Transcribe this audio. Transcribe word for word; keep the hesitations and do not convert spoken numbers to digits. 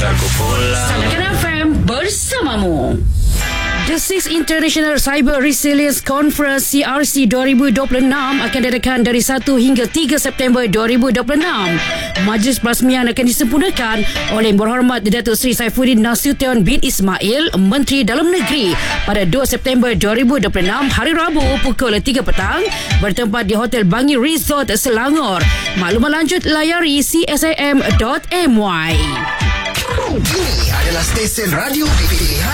aku pulang. Salahkan F M bersamamu. The Sixth International Cyber Resilience Conference C R C dua ribu dua puluh enam akan diadakan dari satu hingga tiga September dua ribu dua puluh enam. Majlis perasmian akan disempurnakan oleh Yang Berhormat Datuk Seri Saifuddin Nasution bin Ismail, Menteri Dalam Negeri, pada dua September dua ribu dua puluh enam, hari Rabu pukul tiga petang, bertempat di Hotel Bangi Resort, Selangor. Maklumat lanjut layari c s i m dot m y. Ini adalah stesen radio pilihan